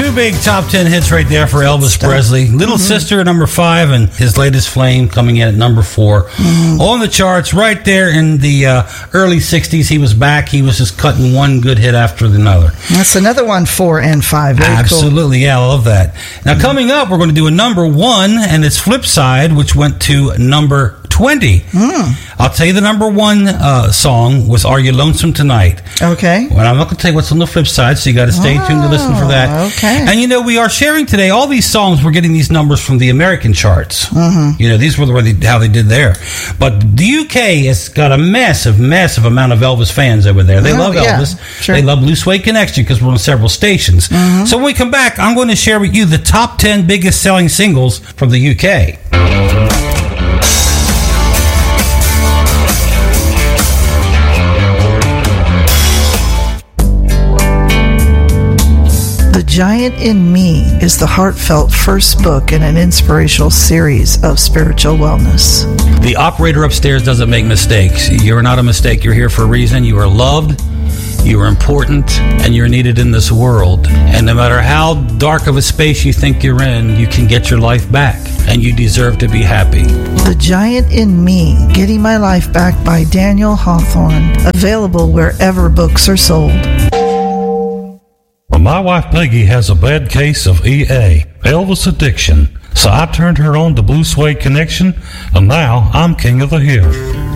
Two big top 10 hits right there for Elvis Presley. Little Sister, number 5, and his latest Flame coming in at number 4. On the charts right there in the early 60s. He was back. He was just cutting one good hit after another. That's another one, 4 and 5. Very Absolutely, cool. Yeah, I love that. Now, coming up, we're going to do a number 1 and its flip side, which went to number 20. I'll tell you the number 1 song was Are You Lonesome Tonight? Okay. Well, I'm not going to tell you what's on the flip side, so you got to stay tuned to listen for that. Okay. And, we are sharing today all these songs. We're getting these numbers from the American charts. These were how they did there. But the UK has got a massive, massive amount of Elvis fans over there. They love Elvis. Sure. They love Blue Suede Connection because we're on several stations. So when we come back, I'm going to share with you the top 10 biggest selling singles from the UK. The Giant in Me is the heartfelt first book in an inspirational series of spiritual wellness. The operator upstairs doesn't make mistakes. You're not a mistake. You're here for a reason. You are loved, you are important, and you're needed in this world. And no matter how dark of a space you think you're in, you can get your life back, and you deserve to be happy. The Giant in Me, Getting My Life Back by Daniel Hawthorne. Available wherever books are sold. Well, my wife Peggy has a bad case of EA, Elvis addiction. So I turned her on to Blue Suede Connection, and now I'm king of the hill.